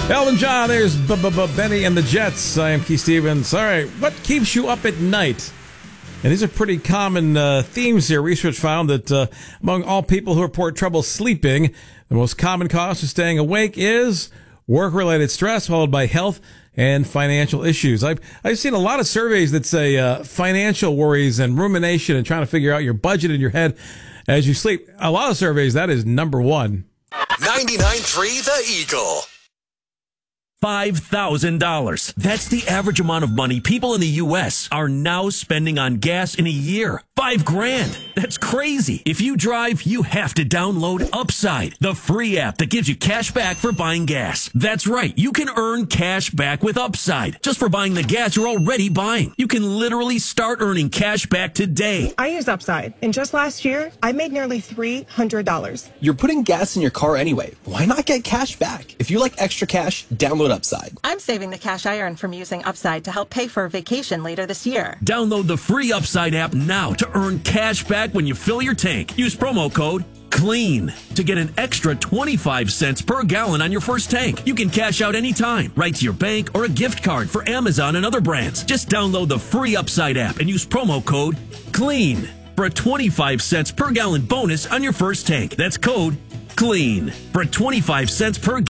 Elton John, there's Benny and the Jets. I am Keith Stevens. All right, what keeps you up at night? And these are pretty common themes here. Research found that among all people who report trouble sleeping, the most common cause for staying awake is work-related stress, followed by health and financial issues. I've seen a lot of surveys that say financial worries and rumination and trying to figure out your budget in your head as you sleep. A lot of surveys, that is number one. 99.3 The Eagle. $5,000. That's the average amount of money people in the U.S. are now spending on gas in a year. $5,000. That's crazy. If you drive, you have to download Upside, the free app that gives you cash back for buying gas. That's right. You can earn cash back with Upside just for buying the gas you're already buying. You can literally start earning cash back today. I use Upside, and just last year, I made nearly $300. You're putting gas in your car anyway. Why not get cash back? If you like extra cash, download Upside. I'm saving the cash I earn from using Upside to help pay for a vacation later this year. Download the free Upside app now to earn cash back when you fill your tank. Use promo code CLEAN to get an extra 25 cents per gallon on your first tank. You can cash out anytime, right to your bank or a gift card for Amazon and other brands. Just download the free Upside app and use promo code CLEAN for a 25 cents per gallon bonus on your first tank. That's code CLEAN for a 25 cents per